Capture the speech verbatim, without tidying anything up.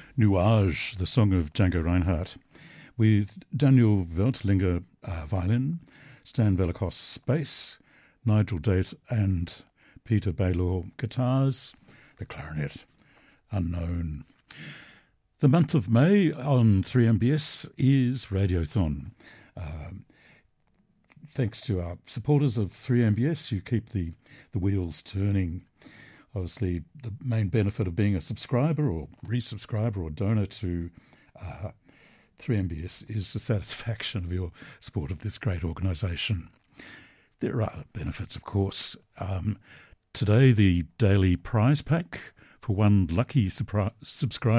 Nuage, the song of Django Reinhardt, with Daniel Weltlinger uh, violin, Stan Velikos bass, Nigel Date and Peter Baylor guitars, the clarinet, unknown. The month of May on three M B S is Radiothon. Um, thanks to our supporters of three M B S, you keep the, the wheels turning. Obviously, the main benefit of being a subscriber or resubscriber or donor to uh, three M B S is the satisfaction of your support of this great organisation. There are benefits, of course. Um, today, the daily prize pack for one lucky supri- subscriber